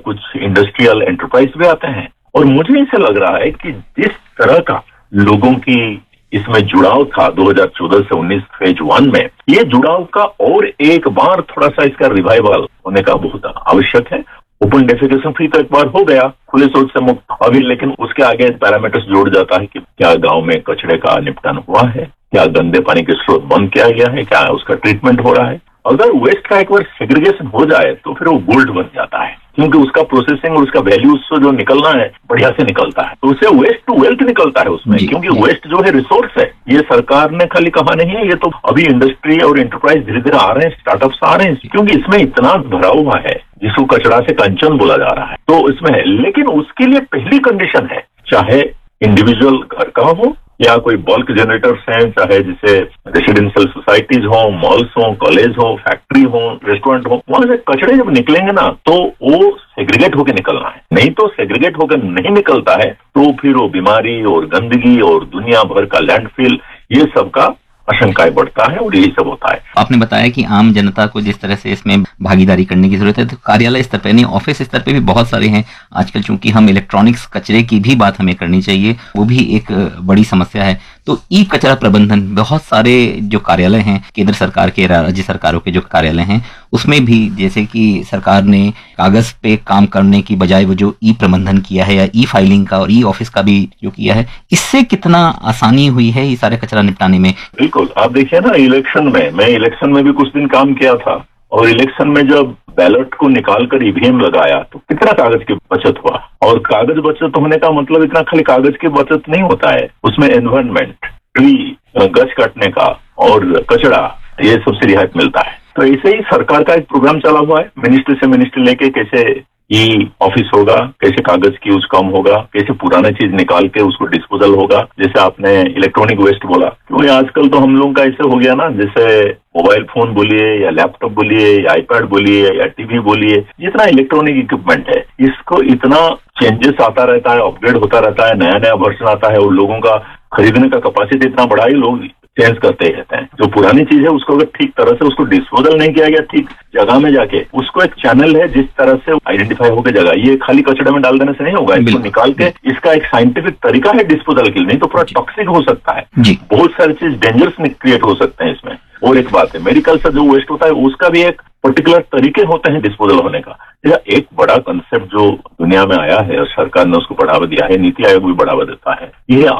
कुछ industrial enterprise भी आते हैं। और मुझे ऐसा लग रहा है कि जिस तरह का लोगों की इसमें जुड़ाव था 2014 से 19 फेज 1 में, ये जुड़ाव का और एक बार थोड़ा सा इसका रिवाइवल होने का बहुत आवश्यक है। ओपन डेफिकेशन फ्री तो एक बार हो गया, खुले शौच से मुक्त अभी, लेकिन उसके आगे पैरामीटर्स जोड़ जाता है कि क्या गांव में कचरे का निपटान हुआ है, क्या गंदे पानी के स्रोत बंद किया गया है, क्या उसका ट्रीटमेंट हो रहा है। अगर वेस्ट का एक बार सेग्रीगेशन हो जाए तो फिर वो गोल्ड बन जाता है, क्योंकि उसका प्रोसेसिंग और उसका वैल्यू उससे जो निकलना है बढ़िया से निकलता है, तो उससे वेस्ट टू वेल्थ निकलता है उसमें, क्योंकि वेस्ट जो है रिसोर्स है। ये सरकार ने खाली कहा नहीं है, ये तो अभी इंडस्ट्री और एंटरप्राइज धीरे धीरे आ रहे हैं, स्टार्टअप्स आ रहे हैं, क्योंकि इसमें इतना भरा हुआ है जिसको कचरा से कंचन बोला जा रहा है, तो इसमें है। लेकिन उसके लिए पहली कंडीशन है, चाहे इंडिविजुअल घर का हो या कोई बल्क जनरेटर्स हैं, चाहे जैसे रेसिडेंशियल सोसाइटीज हो, मॉल्स हो, कॉलेज हो, फैक्ट्री हो, रेस्टोरेंट हो, वहां से कचरे जब निकलेंगे ना तो वो सेग्रीगेट होकर निकलना है। नहीं तो सेग्रीगेट होकर नहीं निकलता है तो फिर वो बीमारी और गंदगी और दुनिया भर का लैंडफिल, ये सब का आशंकाएं बढ़ता है और यही सब होता है। आपने बताया कि आम जनता को जिस तरह से इसमें भागीदारी करने की जरूरत है, तो कार्यालय स्तर पे नहीं, ऑफिस स्तर पे भी बहुत सारे हैं आजकल। चूंकि हम इलेक्ट्रॉनिक्स कचरे की भी बात हमें करनी चाहिए, वो भी एक बड़ी समस्या है। तो ई कचरा प्रबंधन, बहुत सारे जो कार्यालय हैं केंद्र सरकार के, राज्य सरकारों के जो कार्यालय हैं, उसमें भी जैसे कि सरकार ने कागज पे काम करने की बजाय वो जो ई प्रबंधन किया है, या ई फाइलिंग का और ई ऑफिस का भी जो किया है, इससे कितना आसानी हुई है ये सारे कचरा निपटाने में? बिल्कुल, आप देखिए ना, मैं इलेक्शन में भी कुछ दिन काम किया था, और इलेक्शन में जब बैलेट को निकालकर ईवीएम लगाया तो कितना कागज की बचत हुआ। और कागज बचत होने का मतलब इतना खाली कागज की बचत नहीं होता है, उसमें एनवायरनमेंट, ट्री, गछ काटने का और कचरा, ये सबसे रियायत मिलता है। तो ऐसे ही सरकार का एक प्रोग्राम चला हुआ है, मिनिस्ट्री से मिनिस्ट्री लेके कैसे ई ऑफिस होगा, कैसे कागज की यूज कम होगा, कैसे पुराना चीज निकाल के उसको डिस्पोजल होगा। जैसे आपने इलेक्ट्रॉनिक वेस्ट बोला, क्योंकि आजकल तो हम लोगों का ऐसे हो गया ना, जैसे मोबाइल फोन बोलिए या लैपटॉप बोलिए या आईपैड बोलिए या टीवी बोलिए, जितना इलेक्ट्रॉनिक इक्विपमेंट है, इसको इतना चेंजेस आता रहता है, अपग्रेड होता रहता है, नया नया वर्जन आता है, और लोगों का खरीदने का कैपेसिटी इतना बड़ा ही, लोग चेंज करते ही रहते हैं। जो पुरानी चीज है उसको अगर ठीक तरह से उसको डिस्पोजल नहीं किया गया ठीक जगह में जाके, उसको एक चैनल है जिस तरह से आइडेंटिफाई होकर जगह, ये खाली कचड़े में डाल देने से नहीं होगा, इसको निकाल के इसका एक साइंटिफिक तरीका है डिस्पोजल के लिए, नहीं तो पूरा टॉक्सिक हो सकता है, बहुत सारी चीज डेंजरस क्रिएट हो सकते हैं इसमें। और एक बात है, मेडिकल से जो वेस्ट होता है उसका भी एक पर्टिकुलर तरीके होते हैं डिस्पोजल होने का। एक बड़ा कंसेप्ट जो दुनिया में आया है और सरकार ने उसको बढ़ावा दिया है, नीति आयोग भी बढ़ावा देता है, ये है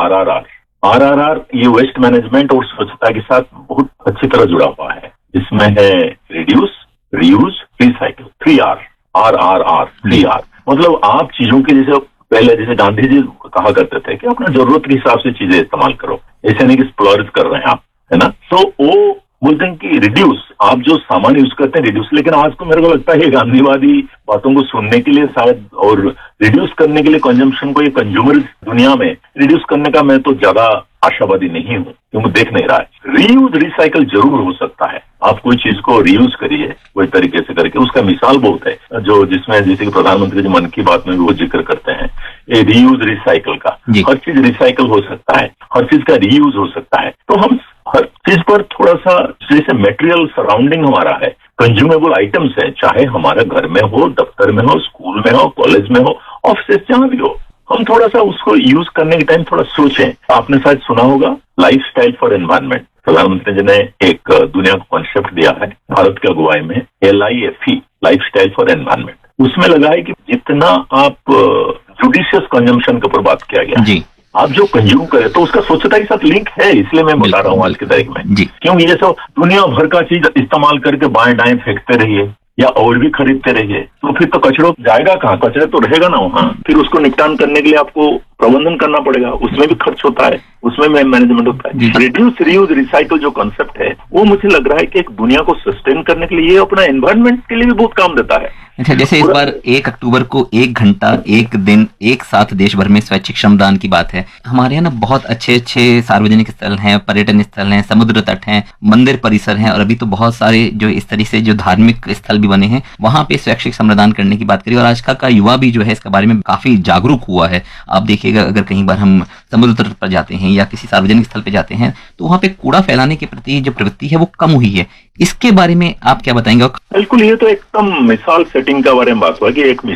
आरआरआर। ये वेस्ट मैनेजमेंट और स्वच्छता के साथ बहुत अच्छी तरह जुड़ा हुआ है। इसमें है reduce, reuse, recycle, 3R, RRR, 3R। मतलब आप चीजों की, जैसे पहले जैसे गांधी जी कहा करते थे कि अपना जरूरत के हिसाब से चीजें इस्तेमाल करो, ऐसे नहीं कि स्प्लर्ज कर रहे हैं आप, है ना। तो वो बोलते हैं कि रिड्यूस, आप जो सामान यूज करते हैं रिड्यूस। लेकिन आज को मेरे को लगता है ये गांधीवादी बातों को सुनने के लिए शायद, और रिड्यूस करने के लिए कंजम्पशन को, ये कंज्यूमर दुनिया में रिड्यूस करने का मैं तो ज्यादा आशावादी नहीं हूं, क्योंकि देख नहीं रहा है। रीयूज, रिसाइकल जरूर हो सकता है, आप कोई चीज को रीयूज करिए कोई तरीके से करके, उसका मिसाल बहुत है जो जिसमें जैसे कि प्रधानमंत्री जी मन की बात में भी वो जिक्र करते हैं, ये रीयूज रिसाइकल का। हर चीज रिसाइकल हो सकता है, हर चीज का रीयूज हो सकता है। तो हम हर चीज पर थोड़ा सा, जैसे मेटेरियल सराउंडिंग हमारा है, कंज्यूमेबल आइटम्स है, चाहे हमारे घर में हो, दफ्तर में हो, स्कूल में हो, कॉलेज में हो, ऑफिस जहां भी हो, हम थोड़ा सा उसको यूज करने के टाइम थोड़ा सोचें। आपने शायद सुना होगा लाइफस्टाइल फॉर एनवायरनमेंट, प्रधानमंत्री जी ने एक दुनिया को कॉन्सेप्ट दिया है भारत के अगुवाई में, LIFE, लाइफस्टाइल फॉर एनवायरनमेंट। उसमें लगा है कि जितना आप जुडिशियस कंजम्पशन के ऊपर बात किया गया जी, आप जो कंज्यूम करें तो उसका स्वच्छता के साथ लिंक है, इसलिए मैं बता रहा हूँ आज की तारीख में। क्योंकि ये सब दुनिया भर का चीज इस्तेमाल करके बाएं दाएं फेंकते रहिए या और भी खरीदते रहिए, तो फिर तो कचरा जाएगा कहाँ, कचरा तो रहेगा ना वहाँ। फिर उसको निपटान करने के लिए आपको प्रबंधन करना पड़ेगा, उसमें भी खर्च होता है, उसमें मैनेजमेंट होता है। रिड्यूस, रीयूज, रिसाइकल जो कॉन्सेप्ट है, वो मुझे लग रहा है कि एक दुनिया को सस्टेन करने के लिए, ये अपना एनवायरनमेंट के लिए भी बहुत काम देता है। अच्छा, जैसे इस बार 1 अक्टूबर को 1 घंटा, 1 दिन, एक साथ देश भर में स्वैच्छिक श्रमदान की बात है। हमारे यहाँ ना बहुत अच्छे सार्वजनिक स्थल हैं, पर्यटन स्थल हैं, समुद्र तट हैं, मंदिर परिसर हैं, और अभी तो बहुत सारे जो इस तरह से जो धार्मिक स्थल भी बने हैं, वहां पे स्वैच्छिक श्रमदान करने की बात करिए। और आज का युवा भी जो है इसके बारे में काफी जागरूक हुआ है। आप देखिएगा, अगर कहीं बार हम समुद्र तट पर जाते हैं या किसी सार्वजनिक स्थल पर जाते हैं, तो वहां पे कूड़ा फैलाने के प्रति जो प्रवृत्ति है वो कम हुई है। इसके बारे में आप क्या बताएंगे? बिल्कुल, ये तो एकदम मिसाल सेटिंग का बारे में बात हुआ कि एक